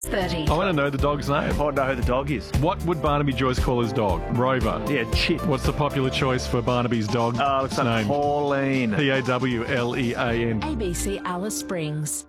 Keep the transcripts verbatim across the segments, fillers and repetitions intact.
thirty. I want to know the dog's name. I want to know who the dog is. What would Barnaby Joyce call his dog? Rover. Yeah, Chip. What's the popular choice for Barnaby's dog? Oh, looks like name? Pauline. P A W L E A N. A B C Alice Springs.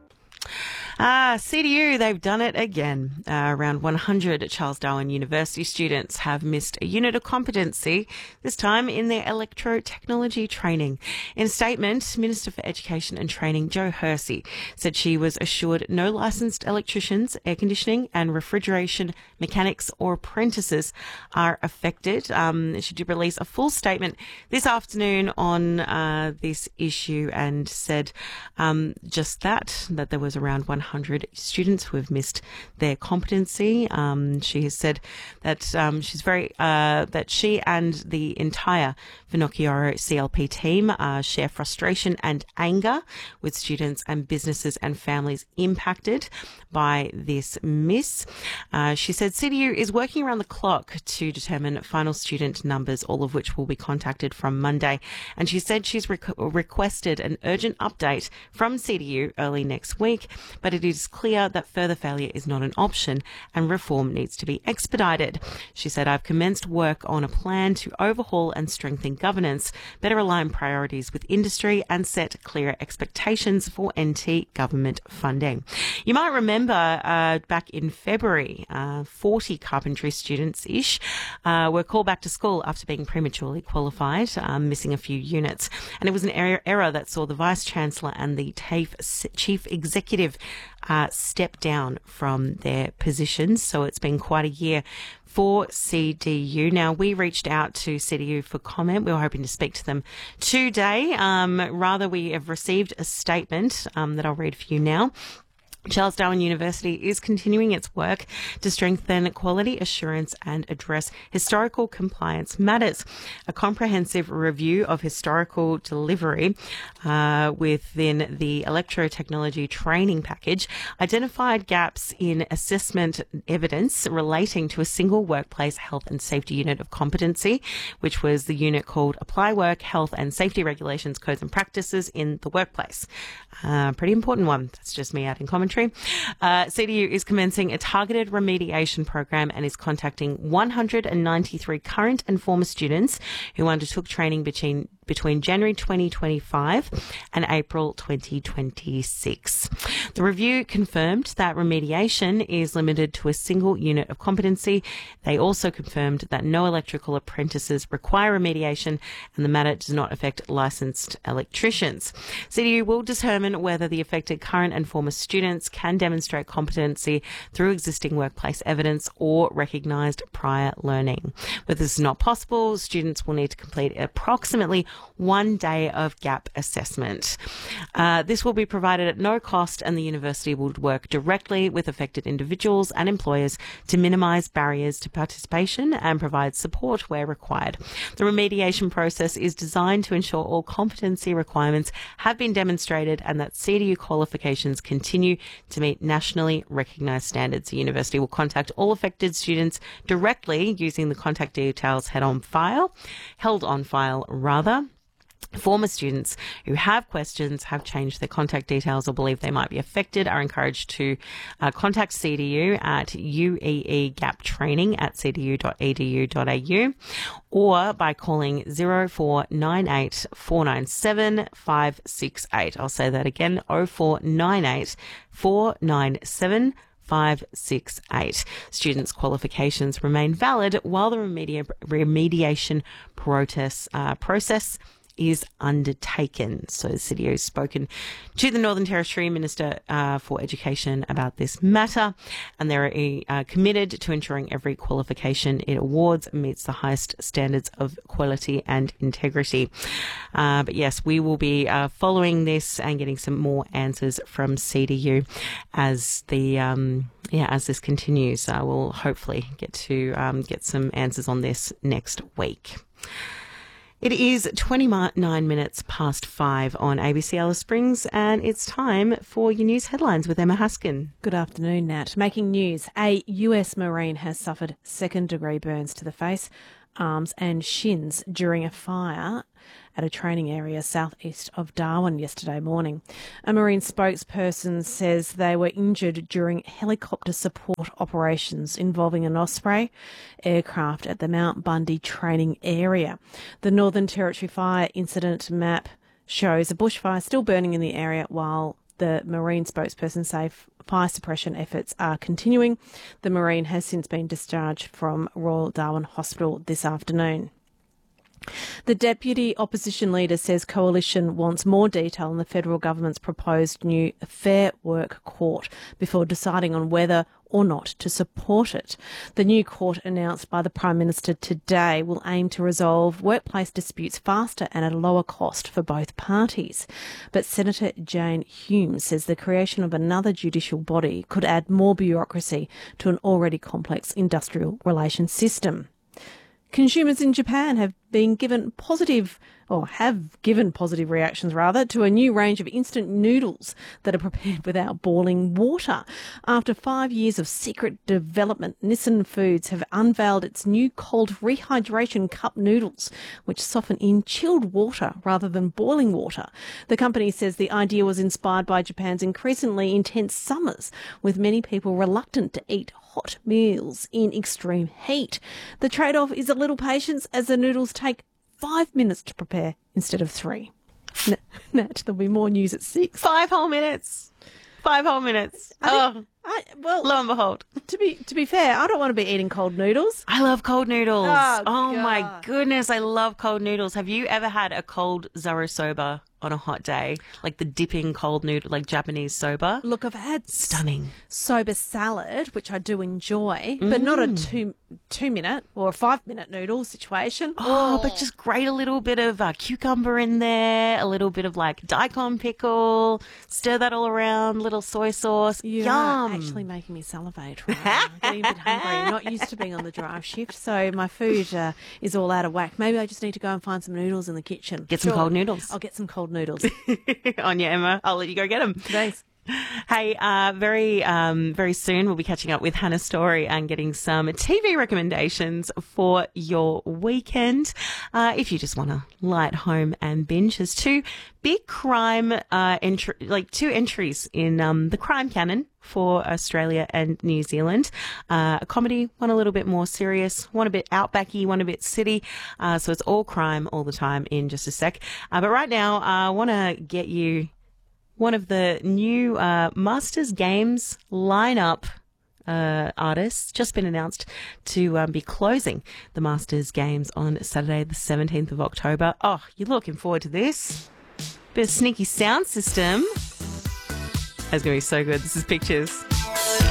Ah, C D U, they've done it again. Uh, around one hundred Charles Darwin University students have missed a unit of competency, this time in their electrotechnology training. In a statement, Minister for Education and Training, Jo Hersey, said she was assured no licensed electricians, air conditioning and refrigeration mechanics or apprentices are affected. Um, she did release a full statement this afternoon on uh, this issue and said um, just that, that there was around one hundred students who have missed their competency. Um, she has said that um, she's very uh, that she and the entire Finocchiaro C L P team uh, share frustration and anger with students and businesses and families impacted by this miss. Uh, she said C D U is working around the clock to determine final student numbers, all of which will be contacted from Monday. And she said she's re- requested an urgent update from C D U early next week, but it is clear that further failure is not an option and reform needs to be expedited. She said, I've commenced work on a plan to overhaul and strengthen governance, better align priorities with industry and set clearer expectations for N T government funding. You might remember uh, back in February, uh, forty carpentry students-ish uh, were called back to school after being prematurely qualified, um, missing a few units. And it was an error, error that saw the Vice-Chancellor and the TAFE Chief Executive uh, step down from their positions. So it's been quite a year for C D U. Now, we reached out to C D U for comment. We were hoping to speak to them today. Um, rather, we have received a statement um, that I'll read for you now. Charles Darwin University is continuing its work to strengthen quality assurance and address historical compliance matters. A comprehensive review of historical delivery uh, within the electrotechnology training package identified gaps in assessment evidence relating to a single workplace health and safety unit of competency, which was the unit called Apply Work Health and Safety Regulations, Codes and Practices in the Workplace. Uh, pretty important one. That's just me adding commentary. Uh, C D U is commencing a targeted remediation program and is contacting one hundred ninety-three current and former students who undertook training between between January twenty twenty-five and April twenty twenty-six. The review confirmed that remediation is limited to a single unit of competency. They also confirmed that no electrical apprentices require remediation and the matter does not affect licensed electricians. C D U will determine whether the affected current and former students can demonstrate competency through existing workplace evidence or recognised prior learning. Where this is not possible, students will need to complete approximately one day of gap assessment. Uh, this will be provided at no cost and the university will work directly with affected individuals and employers to minimise barriers to participation and provide support where required. The remediation process is designed to ensure all competency requirements have been demonstrated and that C D U qualifications continue to meet nationally recognised standards. The university will contact all affected students directly using the contact details held on file, held on file rather. Former students who have questions, have changed their contact details or believe they might be affected are encouraged to uh, contact C D U at U E E gap training at c d u dot e d u dot a u or by calling zero four nine eight four nine seven five six eight. I'll say that again, zero four nine eight four nine seven five six eight. Students' qualifications remain valid while the remedia- remediation protest, uh, process is undertaken. So C D U has spoken to the Northern Territory Minister uh, for Education about this matter, and they're uh, committed to ensuring every qualification it awards meets the highest standards of quality and integrity. Uh, but yes, we will be uh, following this and getting some more answers from C D U as the um, yeah as this continues. Uh, we'll hopefully get to um, get some answers on this next week. It is twenty-nine minutes past five on A B C Alice Springs, and it's time for your news headlines with Emma Haskin. Good afternoon, Nat. Making news. A U S Marine has suffered second-degree burns to the face arms and shins during a fire at a training area southeast of Darwin yesterday morning. A Marine spokesperson says they were injured during helicopter support operations involving an Osprey aircraft at the Mount Bundy training area. The Northern Territory fire incident map shows a bushfire still burning in the area, while the Marine spokesperson says fire suppression efforts are continuing. The Marine has since been discharged from Royal Darwin Hospital this afternoon. The deputy opposition leader says Coalition wants more detail on the federal government's proposed new Fair Work Court before deciding on whether or not to support it. The new court, announced by the Prime Minister today, will aim to resolve workplace disputes faster and at a lower cost for both parties. But Senator Jane Hume says the creation of another judicial body could add more bureaucracy to an already complex industrial relations system. Consumers in Japan have been given positive, or have given positive reactions rather, to a new range of instant noodles that are prepared without boiling water. After five years of secret development, Nissin Foods have unveiled its new cold rehydration cup noodles, which soften in chilled water rather than boiling water. The company says the idea was inspired by Japan's increasingly intense summers, with many people reluctant to eat hot meals in extreme heat. The trade-off is a little patience, as the noodles take five minutes to prepare instead of three. N- Nat, there'll be more news at six. Five whole minutes. Five whole minutes. Oh, I, well, lo and behold. to be to be fair, I don't want to be eating cold noodles. I love cold noodles. Oh, Oh, my God. goodness, I love cold noodles. Have you ever had a cold zero soba on a hot day? Like the dipping cold noodle, like Japanese soba? Look, I've had Stunning. soba salad, which I do enjoy, but not a two two minute or a five minute noodle situation. Oh, but just grate a little bit of uh, cucumber in there, a little bit of like daikon pickle, stir that all around, little soy sauce. You're Yum. actually making me salivate right now. I'm getting a bit hungry. I'm not used to being on the drive shift, so my food uh, is all out of whack. Maybe I just need to go and find some noodles in the kitchen. Get some cold noodles. I'll get some cold noodles. On you, Emma. I'll let you go get them. Thanks. Hey, uh, very, um, very soon we'll be catching up with Hannah Story and getting some T V recommendations for your weekend. Uh, if you just want to lie at home and binge, there's two big crime, uh, entry, like two entries in, um, the crime canon for Australia and New Zealand. Uh, a comedy, one a little bit more serious, one a bit outbacky, one a bit city. Uh, so it's all crime all the time in just a sec. Uh, but right now, I want to get you one of the new uh, Masters Games lineup uh, artists, just been announced to um, be closing the Masters Games on Saturday, the seventeenth of October. Oh, you're looking forward to this? Bit of sneaky sound system. That's going to be so good. This is Pictures.